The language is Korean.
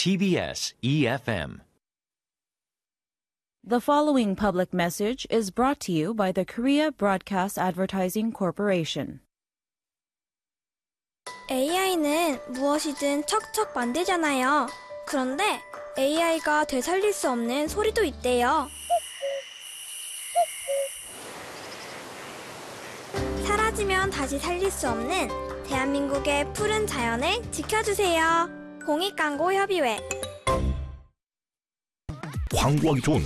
TBS EFM. The following public message is brought to you by the Korea Broadcast Advertising Corporation. AI는 무엇이든 척척 만들잖아요. 그런데 AI가 되살릴 수 없는 소리도 있대요. 사라지면 다시 살릴 수 없는 대한민국의 푸른 자연을 지켜주세요. 공익광고협의회. 광고하기 좋은